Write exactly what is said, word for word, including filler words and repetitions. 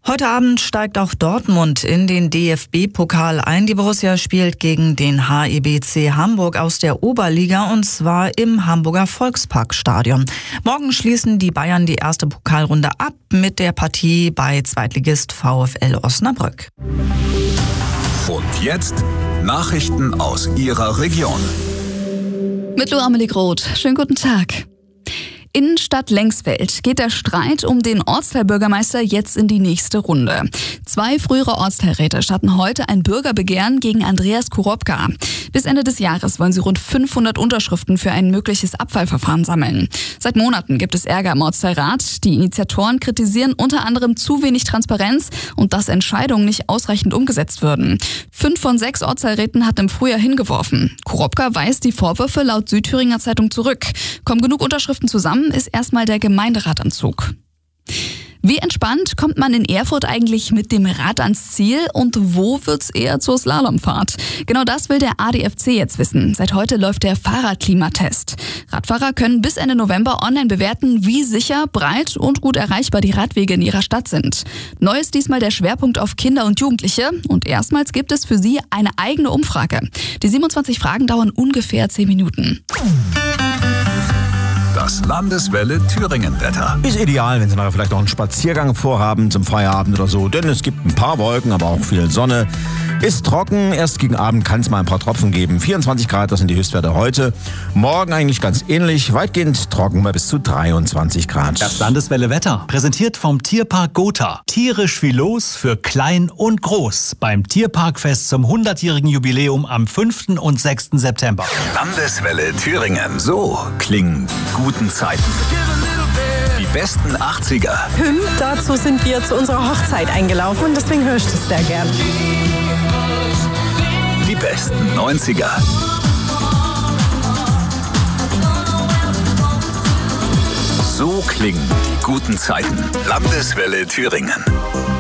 Heute Abend steigt auch Dortmund in den D F B-Pokal ein. Die Borussia spielt gegen den H I B C Hamburg aus der Oberliga und zwar im Hamburger Volksparkstadion. Morgen schließen die Bayern die erste Pokalrunde ab mit der Partie bei Zweitligist VfL Osnabrück. Und jetzt Nachrichten aus Ihrer Region. Mit Lu-Amelie Groth. Schönen guten Tag. Innenstadt Lengsfeld geht der Streit um den Ortsteilbürgermeister jetzt in die nächste Runde. Zwei frühere Ortsteilräte starten heute ein Bürgerbegehren gegen Andreas Kurobka. Bis Ende des Jahres wollen sie rund fünfhundert Unterschriften für ein mögliches Abfallverfahren sammeln. Seit Monaten gibt es Ärger im Ortsteilrat. Die Initiatoren kritisieren unter anderem zu wenig Transparenz und dass Entscheidungen nicht ausreichend umgesetzt würden. Fünf von sechs Ortsteilräten hatten im Frühjahr hingeworfen. Kurobka weist die Vorwürfe laut Südthüringer Zeitung zurück. Kommen genug Unterschriften zusammen, ist erstmal der Gemeinderat am Zug. Wie entspannt kommt man in Erfurt eigentlich mit dem Rad ans Ziel und wo wird's eher zur Slalomfahrt? Genau das will der A D F C jetzt wissen. Seit heute läuft der Fahrradklimatest. Radfahrer können bis Ende November online bewerten, wie sicher, breit und gut erreichbar die Radwege in ihrer Stadt sind. Neu ist diesmal der Schwerpunkt auf Kinder und Jugendliche und erstmals gibt es für sie eine eigene Umfrage. Die siebenundzwanzig Fragen dauern ungefähr zehn Minuten. Das Landeswelle Thüringen-Wetter. Ist ideal, wenn Sie nachher vielleicht noch einen Spaziergang vorhaben zum Feierabend oder so, denn es gibt ein paar Wolken, aber auch viel Sonne. Ist trocken, erst gegen Abend kann es mal ein paar Tropfen geben. vierundzwanzig Grad, das sind die Höchstwerte heute. Morgen eigentlich ganz ähnlich, weitgehend trocken bei bis zu dreiundzwanzig Grad. Das Landeswelle Wetter, präsentiert vom Tierpark Gotha. Tierisch wie los für klein und groß beim Tierparkfest zum hundertjährigen Jubiläum am fünften und sechsten September. Landeswelle Thüringen. So klingen guten Zeiten. Die besten achtziger. Hymn, dazu sind wir zu unserer Hochzeit eingelaufen und deswegen höre ich das sehr gern. Die besten neunziger. So klingen die guten Zeiten. Landeswelle Thüringen.